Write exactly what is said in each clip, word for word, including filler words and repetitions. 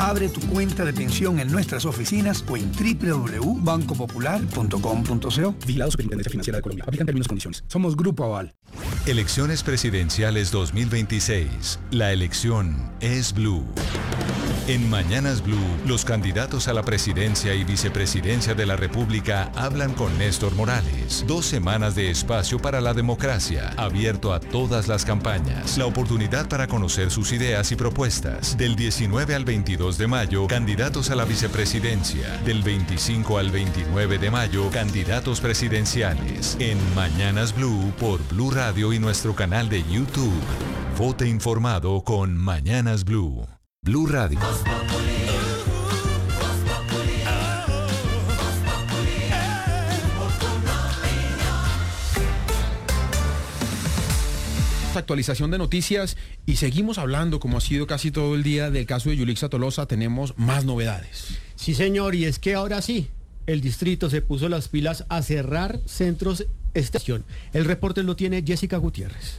Abre tu cuenta de pensión en nuestras oficinas o en doble u doble u doble u punto banco popular punto com punto co. Vigilado Superintendencia Financiera de Colombia. Aplican términos y condiciones. Somos Grupo Aval. Elecciones presidenciales dos mil veintiséis. La elección es Blue. En Mañanas Blue, los candidatos a la presidencia y vicepresidencia de la República hablan con Néstor Morales. Dos semanas de espacio para la democracia, abierto a todas las campañas. La oportunidad para conocer sus ideas y propuestas. Del diecinueve al veintidós de mayo, candidatos a la vicepresidencia. Del veinticinco al veintinueve de mayo, candidatos presidenciales. En Mañanas Blue por Blue Radio y nuestro canal de YouTube. Vote informado con Mañanas Blue. Blue Radio. Actualización de noticias y seguimos hablando, como ha sido casi todo el día, del caso de Yulixa Tolosa. Tenemos más novedades. Sí, señor, y es que ahora sí, el distrito se puso las pilas a cerrar centros estación. El reporte lo tiene Jessica Gutiérrez.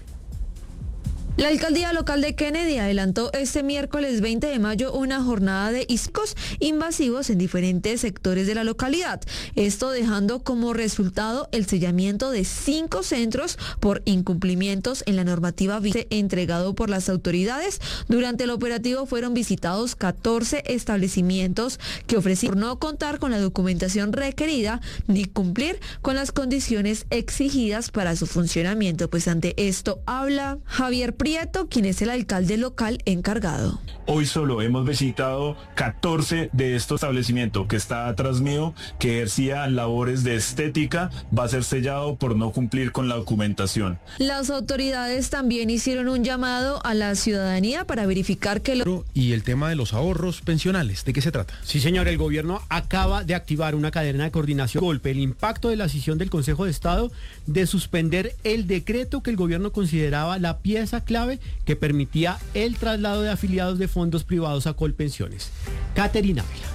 La alcaldía local de Kennedy adelantó este miércoles veinte de mayo una jornada de iscos invasivos en diferentes sectores de la localidad. Esto dejando como resultado el sellamiento de cinco centros por incumplimientos en la normativa entregado por las autoridades. Durante el operativo fueron visitados catorce establecimientos que ofrecían por no contar con la documentación requerida ni cumplir con las condiciones exigidas para su funcionamiento. Pues ante esto habla Javier Prieto, quien es el alcalde local encargado. Hoy solo hemos visitado catorce de estos establecimientos que está atrás mío, que ejercía labores de estética, va a ser sellado por no cumplir con la documentación. Las autoridades también hicieron un llamado a la ciudadanía para verificar que lo... Y el tema de los ahorros pensionales, ¿de qué se trata? Sí, señor, el gobierno acaba de activar una cadena de coordinación. Golpe, el impacto de la decisión del Consejo de Estado de suspender el decreto que el gobierno consideraba la pieza clave que permitía el traslado de afiliados de fondos privados a Colpensiones. Caterina Vela.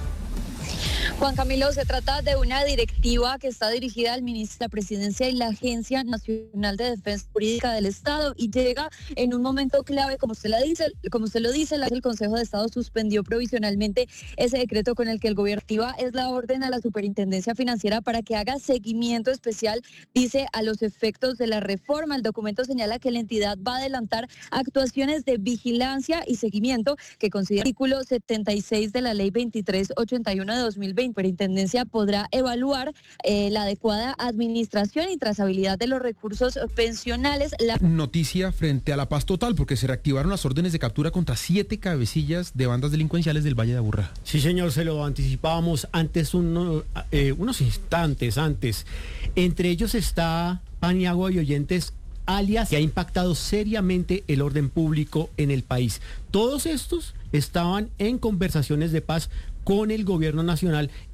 Juan Camilo, se trata de una directiva que está dirigida al ministro de la Presidencia y la Agencia Nacional de Defensa Jurídica del Estado y llega en un momento clave, como usted, la dice, como usted lo dice, el Consejo de Estado suspendió provisionalmente ese decreto con el que el gobierno activa es la orden a la Superintendencia Financiera para que haga seguimiento especial, dice, a los efectos de la reforma. El documento señala que la entidad va a adelantar actuaciones de vigilancia y seguimiento que considera el artículo setenta y seis de la Ley veintitrés ochenta y uno de dos mil veinte. La Superintendencia podrá evaluar eh, la adecuada administración y trazabilidad de los recursos pensionales. La... Noticia frente a la paz total, porque se reactivaron las órdenes de captura contra siete cabecillas de bandas delincuenciales del Valle de Aburrá. Sí, señor, se lo anticipábamos antes, uno, eh, unos instantes antes. Entre ellos está Paniagua y Oyentes, alias, que ha impactado seriamente el orden público en el país. Todos estos estaban en conversaciones de paz con el gobierno nacional